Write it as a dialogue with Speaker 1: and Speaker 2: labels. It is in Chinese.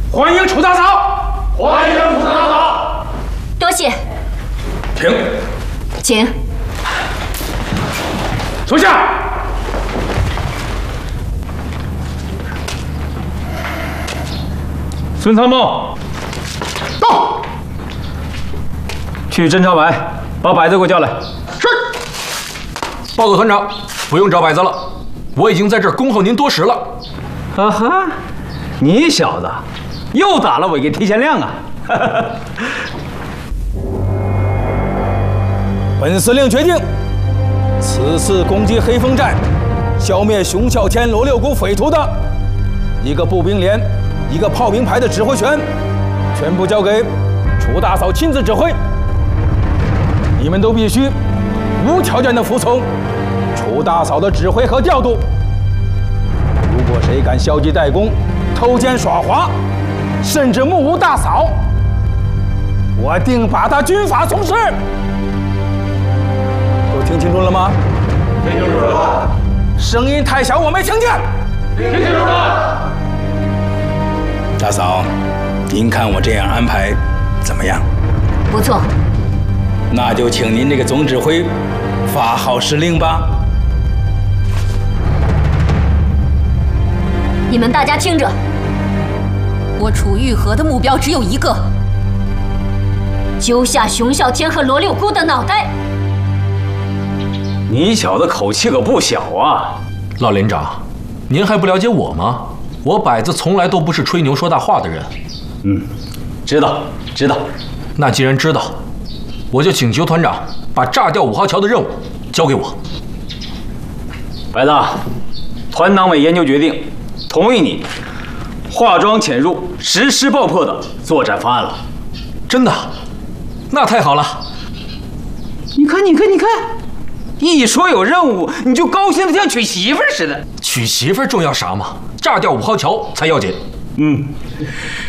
Speaker 1: 欢迎楚大嫂！欢迎楚大嫂！
Speaker 2: 多谢。
Speaker 1: 停，
Speaker 2: 请
Speaker 1: 坐下。孙参谋，到。去侦察排，把摆子给我叫来。
Speaker 3: 是。报告团长，不用找摆子了，我已经在这儿恭候您多时了。
Speaker 1: 啊哈，你小子又打了我一个提前量啊！
Speaker 4: 本司令决定，此次攻击黑风寨，消灭熊啸天罗六股匪徒的一个步兵连、一个炮兵排的指挥权，全部交给楚大嫂亲自指挥。你们都必须无条件的服从楚大嫂的指挥和调度。如果谁敢消极怠工、偷奸耍滑，甚至目无大嫂，我定把他军法从事。都听清楚了吗？
Speaker 1: 听清楚了。
Speaker 4: 声音太小，我没听见。
Speaker 1: 听清楚了。
Speaker 4: 大嫂，您看我这样安排怎么样？
Speaker 2: 不错。
Speaker 4: 那就请您这个总指挥发号施令吧。
Speaker 2: 你们大家听着，我楚玉和的目标只有一个：揪下熊啸天和罗六姑的脑袋。
Speaker 1: 你小子口气可不小啊！
Speaker 3: 老连长，您还不了解我吗？我摆子从来都不是吹牛说大话的人。
Speaker 1: 知道。
Speaker 3: 那既然知道，我就请求团长把炸掉5号桥的任务交给我。
Speaker 1: 白子，团党委研究决定，同意你化妆潜入、实施爆破的作战方案了。
Speaker 3: 真的？那太好了！
Speaker 1: 你看，一说有任务，你就高兴的像娶媳妇似的。
Speaker 3: 娶媳妇重要啥嘛？炸掉5号桥才要紧。